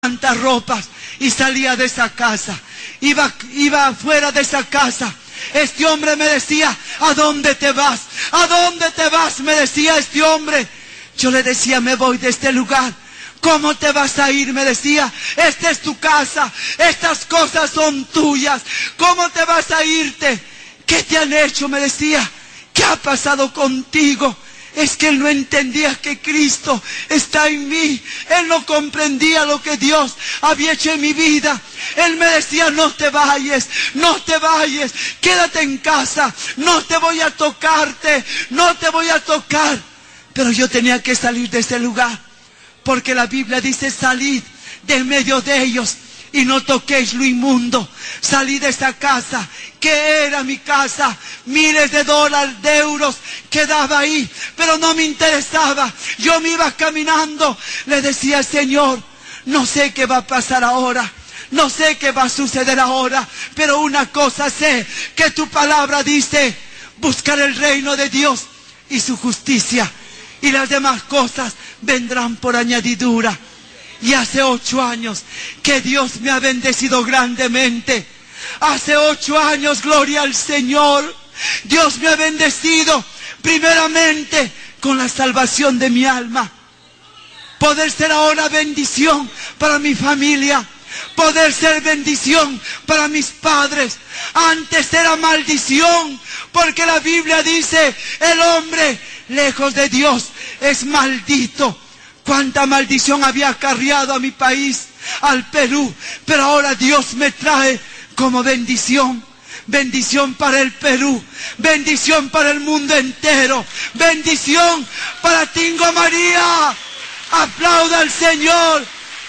cuantas ropas y salía de esa casa. Iba fuera de esa casa. Este hombre me decía, ¿a dónde te vas? ¿A dónde te vas? Me decía este hombre. Yo le decía, me voy de este lugar. ¿Cómo te vas a ir? Me decía, esta es tu casa, estas cosas son tuyas. ¿Cómo te vas a irte? ¿Qué te han hecho? Me decía, ¿qué ha pasado contigo? Es que él no entendía que Cristo está en mí. Él no comprendía lo que Dios había hecho en mi vida. Él me decía, no te vayas, no te vayas, quédate en casa, no te voy a tocarte, no te voy a tocar. Pero yo tenía que salir de ese lugar, porque la Biblia dice, salid de medio de ellos y no toquéis lo inmundo. Salí de esa casa, que era mi casa, miles de dólares, de euros quedaba ahí, pero no me interesaba. Yo me iba caminando, le decía, Señor, no sé qué va a pasar ahora, no sé qué va a suceder ahora, pero una cosa sé, que tu palabra dice, buscar el reino de Dios y su justicia, y las demás cosas vendrán por añadidura. Y hace 8 años que Dios me ha bendecido grandemente. Hace 8 años, gloria al Señor, Dios me ha bendecido primeramente con la salvación de mi alma. Poder ser ahora bendición para mi familia, poder ser bendición para mis padres. Antes era maldición, porque la Biblia dice, el hombre lejos de Dios es maldito. Cuánta maldición había acarreado a mi país, al Perú, pero ahora Dios me trae como bendición. Bendición para el Perú, bendición para el mundo entero, bendición para Tingo María. Aplauda al Señor.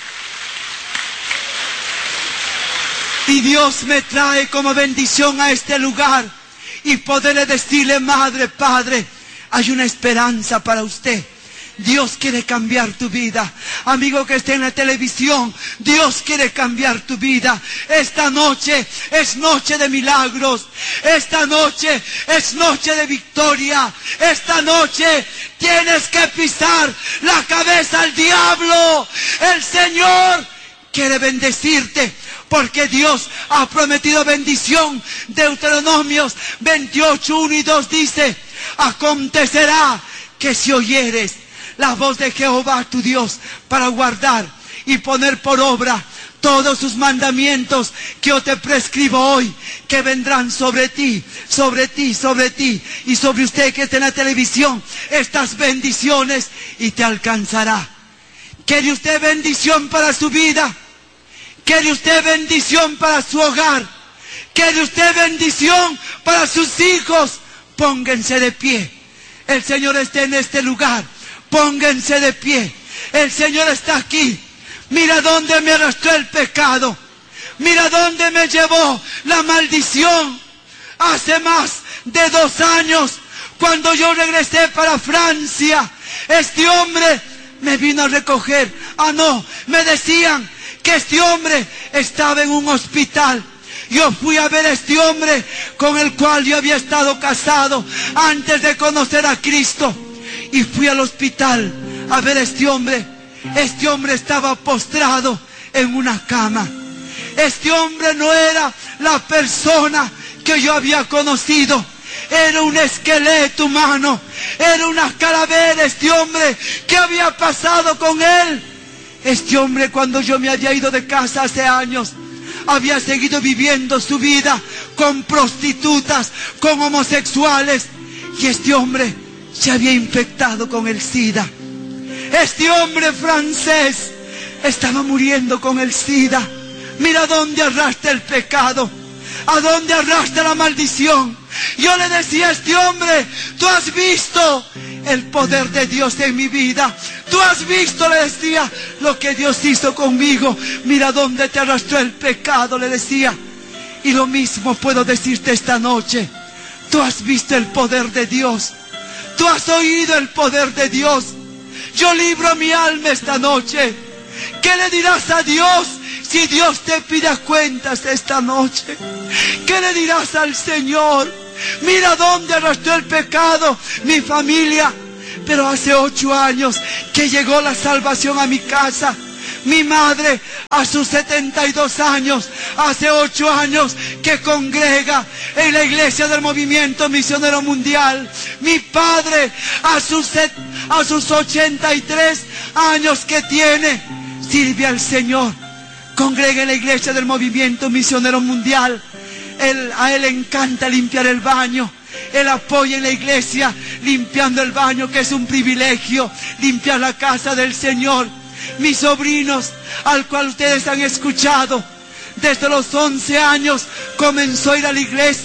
Y Dios me trae como bendición a este lugar, y poderle decirle, madre, padre, hay una esperanza para usted. Dios quiere cambiar tu vida. Amigo que esté en la televisión, Dios quiere cambiar tu vida. Esta noche es noche de milagros. Esta noche es noche de victoria. Esta noche tienes que pisar la cabeza al diablo. El Señor quiere bendecirte, porque Dios ha prometido bendición. Deuteronomios 28, 1 y 2 dice, acontecerá que si oyeres la voz de Jehová tu Dios para guardar y poner por obra todos sus mandamientos que yo te prescribo hoy, que vendrán sobre ti, sobre ti, sobre ti y sobre usted que está en la televisión, estas bendiciones, y te alcanzará. ¿Quiere usted bendición para su vida? ¿Quiere usted bendición para su hogar? ¿Quiere usted bendición para sus hijos? Pónganse de pie. El Señor está en este lugar. Pónganse de pie. El Señor está aquí. Mira dónde me arrastró el pecado. Mira dónde me llevó la maldición. Hace más de 2 años, cuando yo regresé para Francia, este hombre me vino a recoger. No, me decían que este hombre estaba en un hospital. Yo fui a ver a este hombre con el cual yo había estado casado antes de conocer a Cristo. Y fui al hospital a ver a este hombre. Este hombre estaba postrado en una cama. Este hombre no era la persona que yo había conocido. Era un esqueleto humano. Era una calavera este hombre. ¿Qué había pasado con él? Este hombre, cuando yo me había ido de casa hace años, había seguido viviendo su vida con prostitutas, con homosexuales. Y este hombre se había infectado con el SIDA. Este hombre francés estaba muriendo con el SIDA. Mira dónde arrastra el pecado, a dónde arrastra la maldición. Yo le decía a este hombre, tú has visto el poder de Dios en mi vida. Tú has visto, le decía, lo que Dios hizo conmigo. Mira dónde te arrastró el pecado, le decía. Y lo mismo puedo decirte esta noche. Tú has visto el poder de Dios. Tú has oído el poder de Dios. Yo libro mi alma esta noche. ¿Qué le dirás a Dios si Dios te pide cuentas esta noche? ¿Qué le dirás al Señor? Mira dónde arrastró el pecado mi familia. Pero hace 8 años que llegó la salvación a mi casa. Mi madre A sus 72 años, hace 8 años que congrega en la iglesia del Movimiento Misionero Mundial. Mi padre, a sus 83 años que tiene, sirve al Señor. Congrega en la iglesia del Movimiento Misionero Mundial. A él le encanta limpiar el baño. Él apoya en la iglesia limpiando el baño, que es un privilegio, limpiar la casa del Señor. Mis sobrinos, al cual ustedes han escuchado, desde los 11 años comenzó a ir a la iglesia.